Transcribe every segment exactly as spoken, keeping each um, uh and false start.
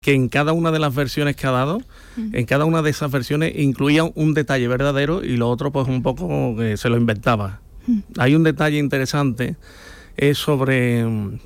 que en cada una de las versiones que ha dado, uh-huh. en cada una de esas versiones incluía un detalle verdadero y lo otro pues un poco que se lo inventaba. Uh-huh. Hay un detalle interesante, es sobre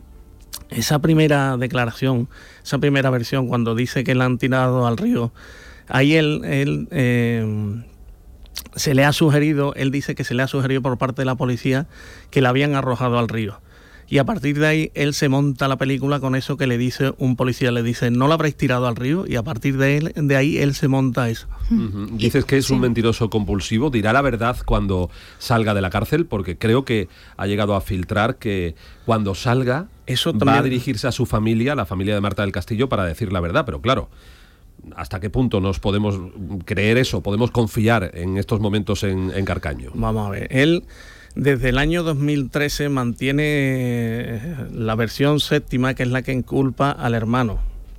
esa primera declaración, esa primera versión, cuando dice que la han tirado al río. Ahí él, él eh, se le ha sugerido, él dice que se le ha sugerido por parte de la policía que la habían arrojado al río. Y a partir de ahí él se monta la película con eso que le dice un policía, le dice, no la habréis tirado al río, y a partir de, él, de ahí él se monta eso. Uh-huh. Dices que es sí. un mentiroso compulsivo, dirá la verdad cuando salga de la cárcel, porque creo que ha llegado a filtrar que cuando salga eso también va a dirigirse a su familia, la familia de Marta del Castillo, para decir la verdad, pero claro, ¿hasta qué punto nos podemos creer eso? ¿Podemos confiar en estos momentos en, en Carcaño? Vamos a ver, él... Desde el año dos mil trece mantiene la versión séptima, que es la que inculpa al hermano.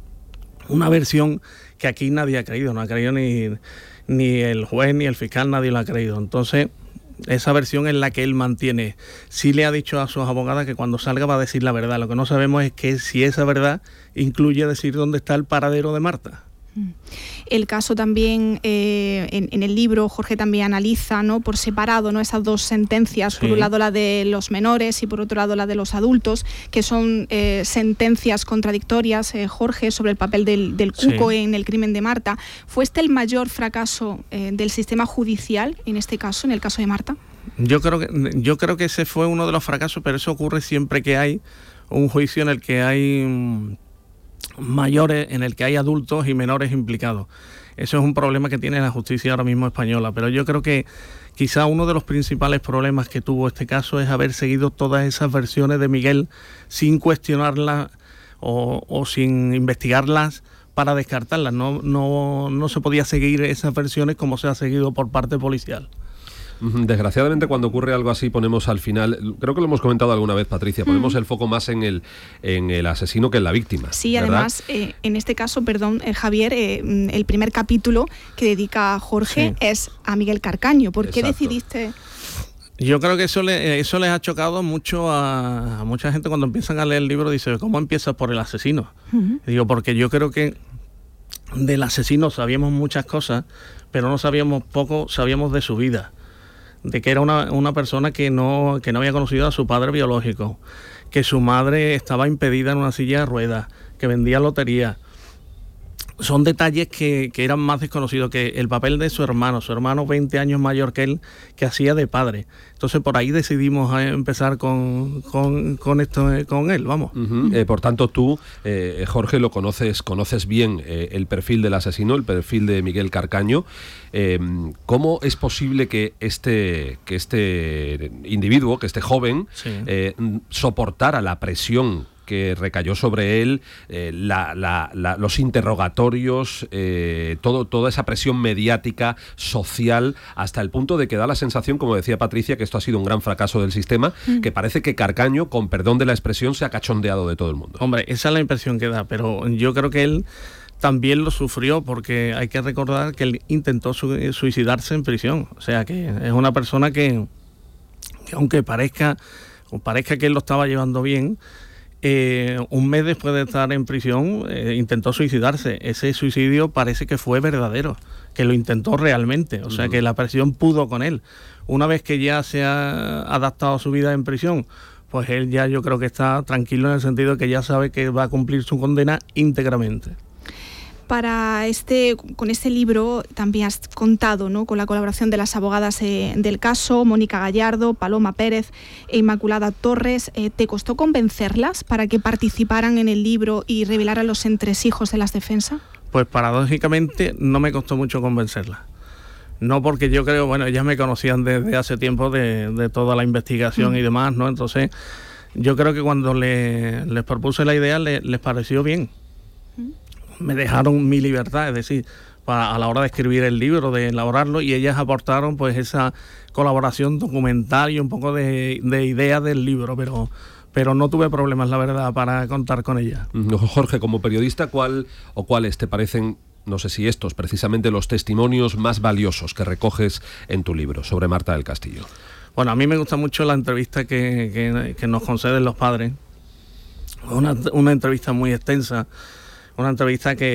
Una versión que aquí nadie ha creído, no ha creído ni, ni el juez ni el fiscal, nadie lo ha creído. Entonces, esa versión es la que él mantiene. Sí le ha dicho a sus abogadas que cuando salga va a decir la verdad. Lo que no sabemos es que si esa verdad incluye decir dónde está el paradero de Marta. El caso también, eh, en, en el libro, Jorge también analiza, ¿no?, por separado, ¿no?, esas dos sentencias, sí. por un lado la de los menores y por otro lado la de los adultos, que son eh, sentencias contradictorias, eh, Jorge, sobre el papel del, del Cuco sí. en el crimen de Marta. ¿Fue este el mayor fracaso eh, del sistema judicial, en este caso, en el caso de Marta? Yo creo que, yo creo que ese fue uno de los fracasos, pero eso ocurre siempre que hay un juicio en el que hay mayores, en el que hay adultos y menores implicados. Eso es un problema que tiene la justicia ahora mismo española, pero yo creo que quizá uno de los principales problemas que tuvo este caso es haber seguido todas esas versiones de Miguel sin cuestionarlas o, o sin investigarlas para descartarlas. No, no, no se podía seguir esas versiones como se ha seguido por parte policial. Desgraciadamente, cuando ocurre algo así, ponemos al final, creo que lo hemos comentado alguna vez, Patricia, ponemos mm. el foco más en el en el asesino que en la víctima. Sí, ¿verdad? Además, eh, en este caso, perdón, eh, Javier, eh, el primer capítulo que dedica Jorge sí. es a Miguel Carcaño. ¿Por qué Exacto. decidiste...? Yo creo que eso, le, eso les ha chocado mucho a, a mucha gente cuando empiezan a leer el libro. Dice, ¿cómo empiezas por el asesino? Uh-huh. Digo, porque yo creo que del asesino sabíamos muchas cosas, pero no sabíamos poco, sabíamos de su vida. De que era una, una persona que no, que no había conocido a su padre biológico, que su madre estaba impedida en una silla de ruedas, que vendía lotería. Son detalles que, que eran más desconocidos, que el papel de su hermano, su hermano veinte años mayor que él, que hacía de padre. Entonces por ahí decidimos empezar con, con, con esto con él, vamos. Uh-huh. Eh, por tanto tú, eh, Jorge, lo conoces, conoces bien eh, el perfil del asesino, el perfil de Miguel Carcaño. Eh, ¿Cómo es posible que este, que este individuo, que este joven, sí. eh, soportara la presión que recayó sobre él, eh, la, la, la, los interrogatorios, eh, todo, toda esa presión mediática, social, hasta el punto de que da la sensación, como decía Patricia, que esto ha sido un gran fracaso del sistema, mm. que parece que Carcaño, con perdón de la expresión, se ha cachondeado de todo el mundo? Hombre, esa es la impresión que da, pero yo creo que él también lo sufrió, porque hay que recordar que él intentó su- suicidarse en prisión. O sea, que es una persona que, que aunque parezca, o parezca que él lo estaba llevando bien, Eh, un mes después de estar en prisión eh, intentó suicidarse. Ese suicidio parece que fue verdadero, que lo intentó realmente, o sea, uh-huh. que la prisión pudo con él. Una vez que ya se ha adaptado a su vida en prisión, pues él ya yo creo que está tranquilo en el sentido de que ya sabe que va a cumplir su condena íntegramente. Para este, con este libro también has contado, ¿no?, con la colaboración de las abogadas eh, del caso, Mónica Gallardo, Paloma Pérez e Inmaculada Torres. Eh, ¿Te costó convencerlas para que participaran en el libro y revelaran los entresijos de las defensas? Pues paradójicamente no me costó mucho convencerlas. No, porque yo creo, bueno, ellas me conocían desde hace tiempo de, de toda la investigación mm. y demás, ¿no? Entonces yo creo que cuando le, les propuse la idea le, les pareció bien. Mm. Me dejaron mi libertad, es decir, para, a la hora de escribir el libro, de elaborarlo, y ellas aportaron pues esa colaboración documental y un poco de, de ideas del libro, pero, pero no tuve problemas, la verdad, para contar con ellas. Jorge, como periodista, ¿cuál o cuáles te parecen, no sé si estos, precisamente los testimonios más valiosos que recoges en tu libro sobre Marta del Castillo? Bueno, a mí me gusta mucho la entrevista que, que, que nos conceden los padres, una, una entrevista muy extensa, una entrevista que